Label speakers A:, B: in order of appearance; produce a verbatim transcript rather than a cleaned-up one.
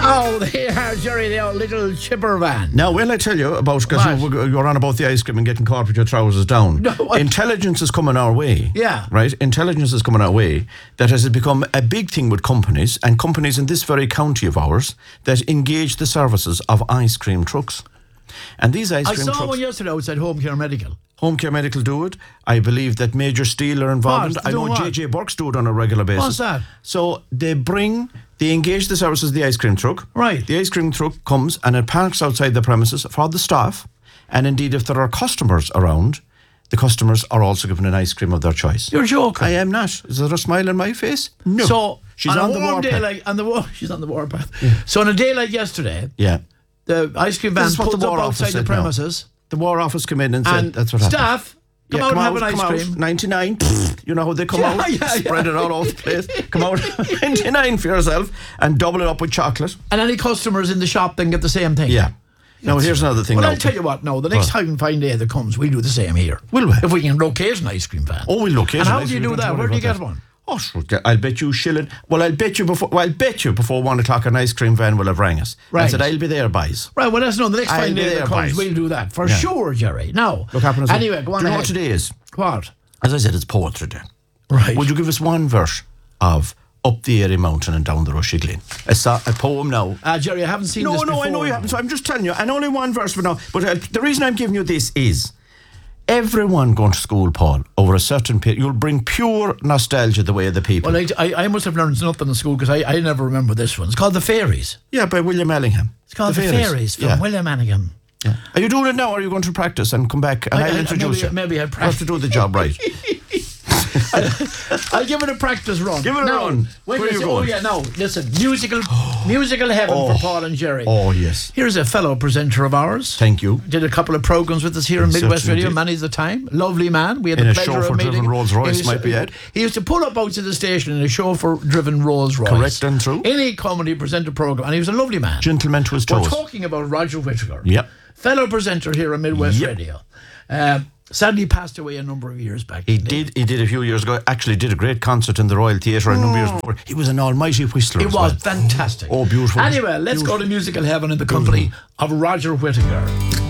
A: Oh, they are, Jerry, the old little chipper van.
B: Now, will I tell you about, because you, you're on about the ice cream and getting caught with your trousers down.
A: No, what?
B: Intelligence is coming our way.
A: Yeah.
B: Right? Intelligence is coming our way that has become a big thing with companies, and companies in this very county of ours that engage the services of ice cream trucks. And these ice
A: I
B: cream
A: saw
B: trucks...
A: one yesterday outside Home Care Medical.
B: Home Care Medical do it. I believe that Major Steel are involved.
A: What?
B: I know
A: Do what?
B: J J Burks do it on a regular basis.
A: What's that?
B: So they bring, they engage the services of the ice cream truck.
A: Right.
B: The ice cream truck comes and it parks outside the premises for the staff. And indeed, if there are customers around, the customers are also given an ice cream of their choice.
A: You're joking.
B: I am not. Is there a smile on my face? No.
A: So,
B: she's
A: on,
B: on,
A: a
B: the
A: warm
B: warpath.
A: day like on the war, she's on the warpath. Yeah. So on a day like yesterday,
B: Yeah.
A: the ice cream van
B: This is what
A: pulls
B: the
A: up
B: War Office
A: outside the
B: said now.
A: premises,
B: The War Office came in and said
A: and
B: that's what happened.
A: staff come
B: Yeah,
A: out
B: come
A: and have
B: out,
A: an ice
B: come
A: cream.
B: out. ninety-nine. You know how they come
A: Yeah,
B: out?
A: yeah,
B: Spread
A: yeah.
B: it all over the place. Come out ninety-nine for yourself and double it up with chocolate.
A: And any customers in the shop then get the same thing.
B: Yeah. Now, here's another thing.
A: Well,
B: now.
A: I'll tell you what, no, the next
B: What?
A: time fine day that comes, we'll do the same here.
B: Will we?
A: If we can locate an ice cream van.
B: Oh, we'll locate
A: And
B: an
A: how
B: ice
A: do you
B: cream
A: do
B: van,
A: that?
B: don't
A: Where do
B: worry
A: you get
B: about
A: one?
B: Oh, sure. I'll bet you shilling. Well, I'll bet you before. Well, I'll bet you before one o'clock an ice cream van will have rang us. I
A: Right.
B: said I'll be there, boys.
A: Right, well, that's no, the next
B: I'll
A: fine
B: be
A: day
B: there,
A: that comes,
B: boys.
A: we'll do that. For
B: Yeah.
A: sure, Jerry. Now,
B: Look, happen as
A: anyway, go on
B: Do you know
A: ahead.
B: what today is?
A: What?
B: As I said, it's poetry day.
A: Right.
B: Would you give us one verse of Up the Airy Mountain and Down the Rushy Glen? A, so- a poem now.
A: Uh, Jerry, I haven't seen
B: No,
A: this
B: no,
A: before.
B: I know you haven't. So I'm just telling you, and only one verse for now. But uh, the reason I'm giving you this is everyone going to school, Paul, over a certain period, you'll bring pure nostalgia the way of the people.
A: Well, I, I, I must have learned nothing in school because I, I never remember this one. It's called The Fairies.
B: yeah, by William Allingham.
A: It's called The, Fairies, from
B: yeah.
A: William Manningham.
B: Yeah. Are you doing it now, or are you going to practice and come back and
A: I-
B: I'll
A: I-
B: introduce
A: maybe-
B: you?
A: maybe I'll
B: You have to do the job right.
A: I'll give it a practice run.
B: Give it a
A: now,
B: run.
A: When
B: Where
A: you
B: are you
A: say,
B: going?
A: Oh, yeah, no, listen, musical musical heaven
B: Oh.
A: for Paul and Jerry.
B: Oh, yes.
A: Here's a fellow presenter of ours.
B: Thank you.
A: Did a couple of programs with us here in
B: He
A: Midwest
B: certainly
A: Radio,
B: did.
A: many's the time. Lovely man. We had
B: In
A: the
B: a
A: pleasure of
B: chauffeur-driven
A: meeting him.
B: Rolls-Royce,
A: He used
B: might
A: to-
B: be it.
A: He used to pull up out to the station in a chauffeur-driven Rolls Royce.
B: Correct and true.
A: Any comedy presenter program, and he was a lovely man.
B: Gentleman to his
A: We're
B: toes.
A: talking about Roger Whittaker.
B: Yep.
A: Fellow presenter here on Midwest
B: Yep.
A: Radio. Uh, sadly passed away a number of years back.
B: He did. He did a few years ago. Actually, did a great concert in the Royal Theatre a number of years before. He was an almighty whistler.
A: It
B: as
A: was
B: well.
A: fantastic.
B: Oh, beautiful.
A: Anyway, let's go to musical heaven in the company of Roger Whittaker.